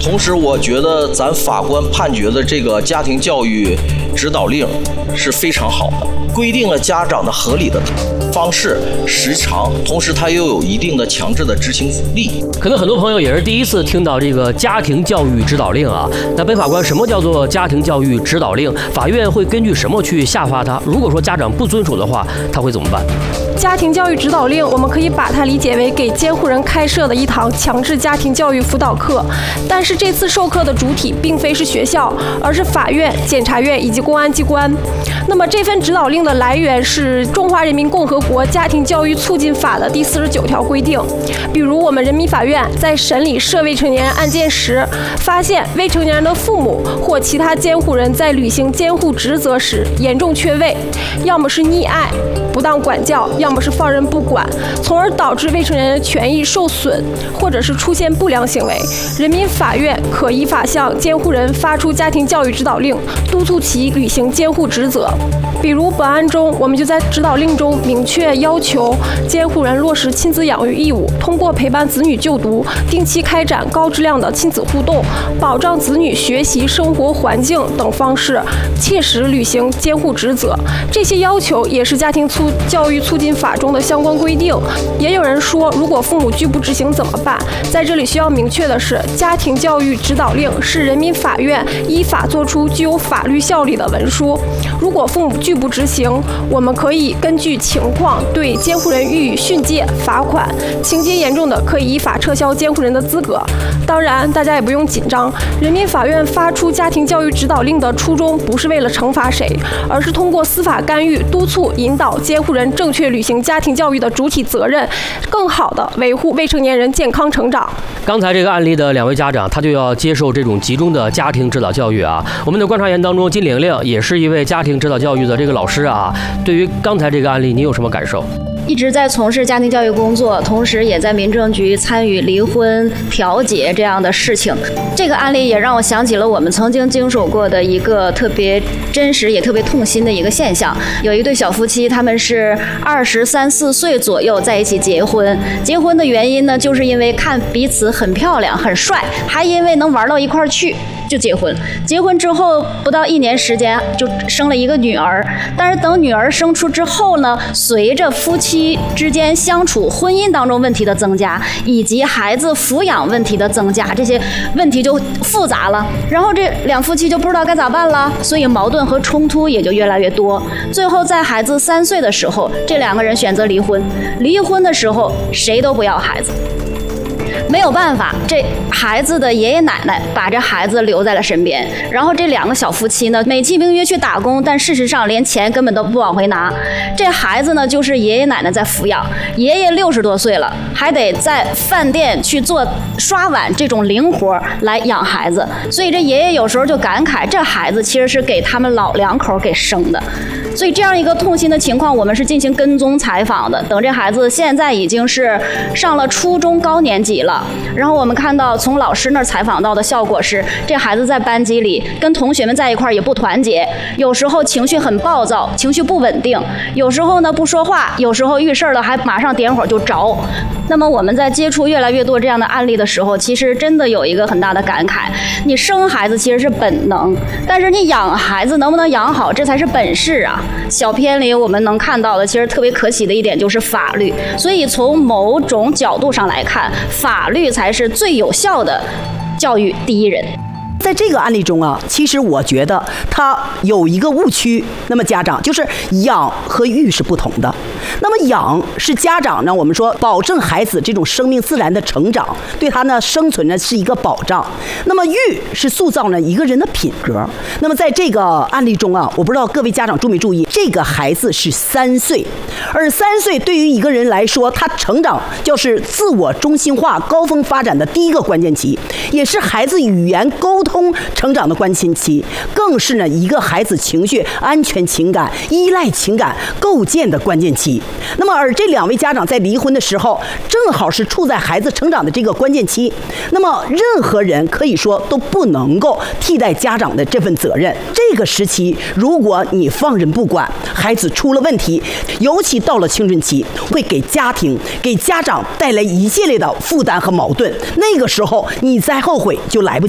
同时，我觉得咱法官判决的这个家庭教育指导令是非常好的，规定了家长的合理的方式、时长，同时它又有一定的强制的执行力。 可能很多朋友也是第一次听到这个家庭教育指导令啊。那本法官，什么叫做家庭教育指导令？法院会根据什么去下发它？如果说家长不遵守的话，他会怎么办？ 家庭教育指导令，我们可以把它理解为给监护人开设的一堂强制家庭教育辅导课，但是这次授课的主体并非是学校，而是法院、检察院以及公安机关。那么这份指导令的来源是《中华人民共和国家庭教育促进法》的第49条规定。比如我们人民法院在审理涉未成年人案件时，发现未成年人的父母或其他监护人在履行监护职责时严重缺位，要么是溺爱、不当管教，要么是放任不管，从而导致未成年人的权益受损，或者是出现不良行为，人民法院可依法向监护人发出家庭教育指导令，督促其履行监护职责。比如本案中，我们就在指导令中明确要求监护人落实亲子养育义务，通过陪伴子女就读，定期开展高质量的亲子互动，保障子女学习生活环境等方式，切实履行监护职责。这些要求也是家庭教育促进法中的相关规定。也有人说，如果父母拒不执行怎么办？在这里需要明确的是，家庭教育指导令是人民法院依法作出具有法律效力的文书。如果父母拒不执行，我们可以根据情况对监护人予以训诫、罚款，情节严重的可以依法撤销监护人的资格。当然，大家也不用紧张，人民法院发出家庭教育指导令的初衷不是为了惩罚谁，而是通过司法干预督促引导监护人正确履行家庭教育的主体责任，更好地维护未成年人健康成长。 刚才这个案例的2位家长，他就要接受这种集中的家庭指导教育啊。我们的观察员当中，金玲玲也是一位家庭指导教育的这个老师啊。对于刚才这个案例，你有什么感受？ 一直在从事家庭教育工作，同时也在民政局参与离婚调解这样的事情。这个案例也让我想起了我们曾经经手过的一个特别真实也特别痛心的一个现象。有一对小夫妻，他们是23、24岁左右在一起结婚。结婚的原因呢，就是因为看彼此很漂亮、很帅，还因为能玩到一块儿去。就结婚，结婚之后不到1年时间就生了一个女儿，但是等女儿生出之后呢，随着夫妻之间相处、婚姻当中问题的增加，以及孩子抚养问题的增加，这些问题就复杂了，然后这两夫妻就不知道该咋办了，所以矛盾和冲突也就越来越多。最后在孩子3岁的时候，这2个人选择离婚。离婚的时候，谁都不要孩子。没有办法，这孩子的爷爷奶奶把这孩子留在了身边，然后这2个小夫妻呢，美其名曰去打工，但事实上连钱根本都不往回拿。这孩子呢，就是爷爷奶奶在抚养，爷爷60多岁了，还得在饭店去做刷碗这种零活来养孩子，所以这爷爷有时候就感慨，这孩子其实是给他们老2口给生的。所以这样一个痛心的情况，我们是进行跟踪采访的。等这孩子现在已经是上了初中高年级了，然后我们看到从老师那儿采访到的效果是，这孩子在班级里跟同学们在一块儿也不团结，有时候情绪很暴躁，情绪不稳定，有时候呢不说话，有时候遇事了还马上点火就着。那么我们在接触越来越多这样的案例的时候，其实真的有一个很大的感慨，你生孩子其实是本能，但是你养孩子能不能养好，这才是本事啊。小片里我们能看到的，其实特别可喜的一点就是法律。所以从某种角度上来看，法律才是最有效的教育第一人。 在这个案例中啊，其实我觉得它有一个误区。那么家长就是养和育是不同的。那么养是家长呢，我们说保证孩子这种生命自然的成长，对他呢生存呢是一个保障。那么育是塑造呢一个人的品格。那么在这个案例中啊，我不知道各位家长注没注意，这个孩子是3岁，而3岁对于一个人来说，他成长就是自我中心化高峰发展的第一个关键期，也是孩子语言沟通成长的关键期，更是呢一个孩子情绪安全情感依赖情感构建的关键期。那么而这2位家长在离婚的时候，正好是处在孩子成长的这个关键期。那么任何人可以说都不能够替代家长的这份责任。这个时期如果你放任不管，孩子出了问题，尤其到了青春期，会给家庭给家长带来一系列的负担和矛盾，那个时候你再后悔就来不及。